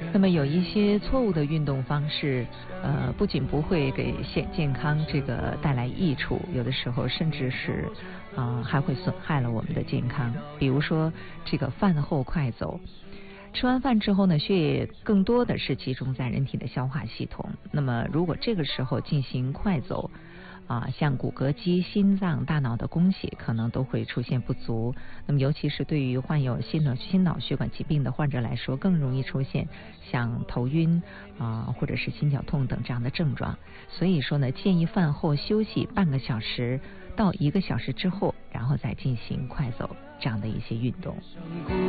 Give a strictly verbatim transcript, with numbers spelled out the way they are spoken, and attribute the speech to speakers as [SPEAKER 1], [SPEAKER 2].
[SPEAKER 1] 那么有一些错误的运动方式，呃，不仅不会给健健康这个带来益处，有的时候甚至是啊、呃、还会损害了我们的健康。比如说这个饭后快走。吃完饭之后呢，血液更多的是集中在人体的消化系统。那么如果这个时候进行快走，啊，像骨骼肌、心脏、大脑的供血可能都会出现不足。那么尤其是对于患有心脑心脑血管疾病的患者来说，更容易出现像头晕啊，或者是心绞痛等这样的症状。所以说呢，建议饭后休息半个小时到一个小时之后，然后再进行快走这样的一些运动。